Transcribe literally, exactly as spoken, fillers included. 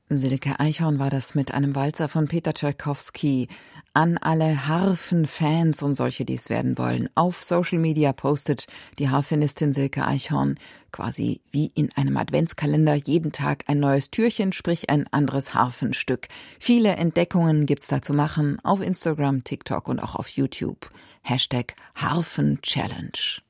Silke Eichhorn war das mit einem Walzer von Peter Tschaikowski. An alle Harfenfans und solche, die es werden wollen. Auf Social Media postet die Harfenistin Silke Eichhorn quasi wie in einem Adventskalender jeden Tag ein neues Türchen, sprich ein anderes Harfenstück. Viele Entdeckungen gibt's da zu machen auf Instagram, TikTok und auch auf YouTube. Hashtag Harfen Challenge.